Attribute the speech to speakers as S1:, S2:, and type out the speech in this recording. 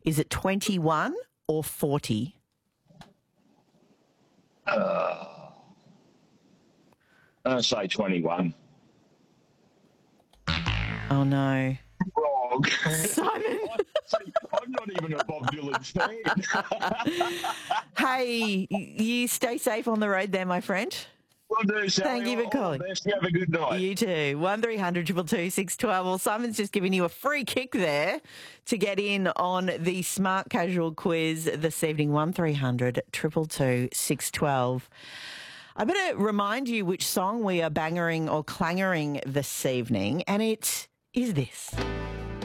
S1: Is it 21 or 40?
S2: I'll say 21.
S1: Oh, no.
S2: Wrong.
S1: Simon.
S2: I'm not even a Bob Dylan fan.
S1: Hey, you stay safe on the road there, my friend.
S2: Will do, Sally.
S1: Thank you for calling.
S2: All the best. You have a good night.
S1: You too. 1300 222 612. Well, Simon's just giving you a free kick there to get in on the Smart Casual quiz this evening. 1300 222 612. I better remind you which song we are bangering or clangering this evening, and it is this.